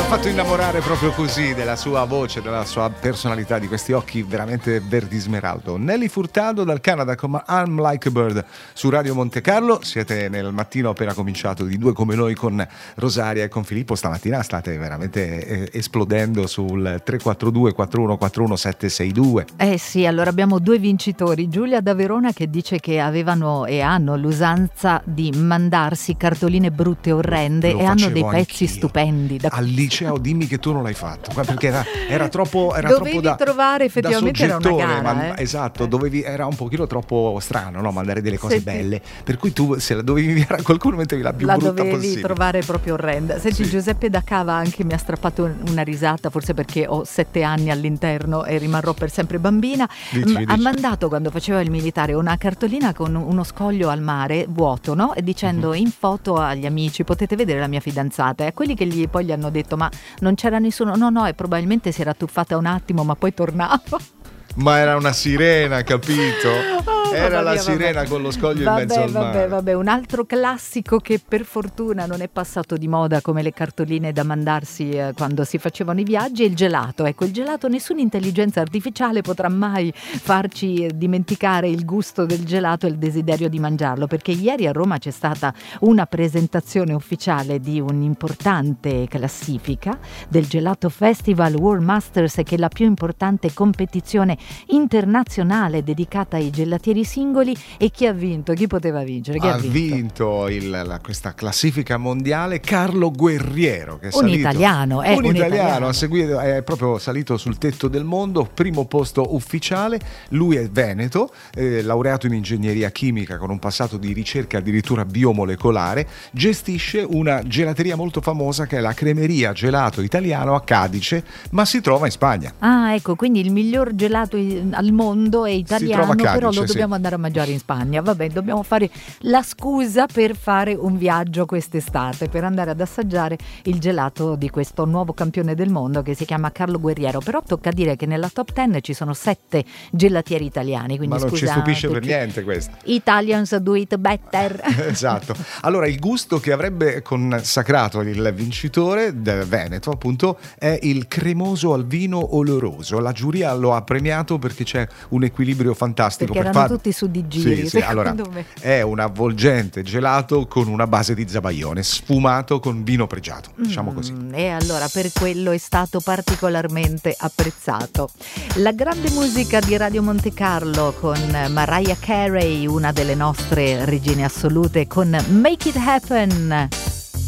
fatto innamorare proprio così della sua voce, della sua personalità, di questi occhi veramente verdi smeraldo. Nelly Furtado dal Canada con I'm Like a Bird su Radio Monte Carlo. Siete nel mattino appena cominciato di Due Come Noi con Rosaria e con Filippo. Stamattina state veramente esplodendo sul 342 4141 762. Sì, allora abbiamo due vincitori. Giulia da Verona che dice che avevano e hanno l'usanza di mandarsi cartoline brutte e orrende e hanno dei pezzi stupendi. Al liceo dimmi che tu non l'hai fatto, perché era troppo dovevi troppo trovare, effettivamente era una gara, esatto, era un pochino troppo strano, no? Mandare delle cose belle, per cui tu se la dovevi inviare a qualcuno mettevi la più brutta possibile. La dovevi trovare proprio orrenda. Senti, sì. Giuseppe da Cava anche mi ha strappato una risata, forse perché ho 7 anni all'interno e rimarrò per sempre bambina. Dici. Ha mandato, quando faceva il militare, una cartolina con uno scoglio al mare vuoto, no? E dicendo in foto agli amici: potete vedere la mia fidanzata. E a quelli che poi gli hanno detto: ma non c'era nessuno? No, e probabilmente si era tuffata un attimo ma poi tornava. Ma era una sirena, capito? Era la sirena con lo scoglio in mezzo al mare. Vabbè, un altro classico che per fortuna non è passato di moda come le cartoline da mandarsi quando si facevano i viaggi è il gelato. Ecco, il gelato, nessuna intelligenza artificiale potrà mai farci dimenticare il gusto del gelato e il desiderio di mangiarlo, perché ieri a Roma c'è stata una presentazione ufficiale di un'importante classifica del Gelato Festival World Masters, che è la più importante competizione internazionale dedicata ai gelatieri singoli. E chi ha vinto? Chi poteva vincere? Chi ha vinto questa classifica mondiale Carlo Guerriero, che è un italiano, un italiano, è proprio salito sul tetto del mondo, primo posto ufficiale. Lui è veneto, laureato in ingegneria chimica con un passato di ricerca addirittura biomolecolare, gestisce una gelateria molto famosa che è la Cremeria Gelato Italiano a Cadice, ma si trova in Spagna. Ah, ecco, quindi il miglior gelato al mondo è italiano, Cadice, però lo dobbiamo andare a mangiare in Spagna. Vabbè, dobbiamo fare la scusa per fare un viaggio quest'estate, per andare ad assaggiare il gelato di questo nuovo campione del mondo che si chiama Carlo Guerriero. Però tocca dire che nella top 10 ci sono 7 gelatieri italiani, quindi ma non ci stupisce per niente questo. Italians do it better. Esatto. Allora, il gusto che avrebbe consacrato il vincitore del Veneto, appunto, è il cremoso al vino oloroso. La giuria lo ha premiato perché c'è un equilibrio fantastico. Perché erano tutti su di giri. Sì, allora è un avvolgente gelato con una base di zabaione sfumato con vino pregiato, diciamo così. E allora per quello è stato particolarmente apprezzato. La grande musica di Radio Monte Carlo con Mariah Carey, una delle nostre regine assolute, con Make It Happen.